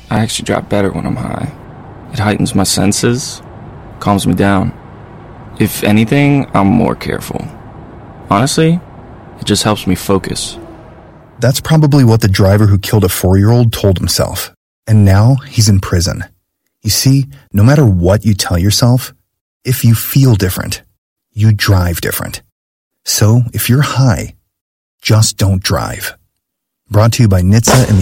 I actually drive better when I'm high. It heightens my senses, calms me down. If anything, I'm more careful. Honestly, it just helps me focus. That's probably what the driver who killed a 4-year-old told himself. And now he's in prison. You see, no matter what you tell yourself, if you feel different, you drive different. So if you're high, just don't drive. Brought to you by NHTSA and